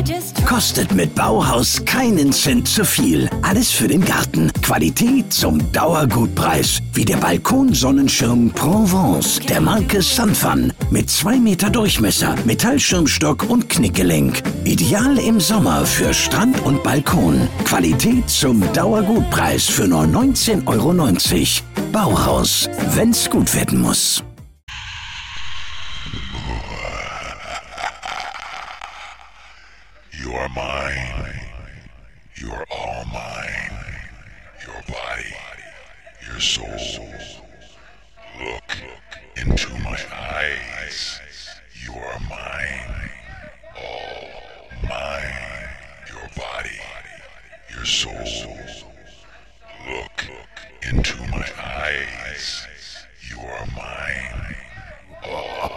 Kostet mit Bauhaus keinen Cent zu viel. Alles für den Garten. Qualität zum Dauergutpreis. Wie der Balkonsonnenschirm Provence der Marke Sunfun. Mit 2 Meter Durchmesser, Metallschirmstock und Knickgelenk. Ideal im Sommer für Strand und Balkon. Qualität zum Dauergutpreis für nur 19,90 €. Bauhaus, wenn's gut werden muss. You are mine. You are all mine. Your body, your soul. Look into my eyes. You are mine. All mine. Your body, your soul.